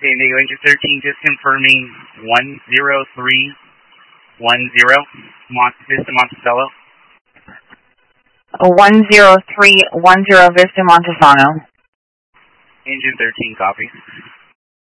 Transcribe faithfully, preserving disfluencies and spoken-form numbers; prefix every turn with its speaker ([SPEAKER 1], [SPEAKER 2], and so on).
[SPEAKER 1] San Diego Engine thirteen, just confirming one zero three one zero, Mont Vista Monticello.
[SPEAKER 2] one zero three one zero Vista Montesano.
[SPEAKER 1] Engine thirteen, copy.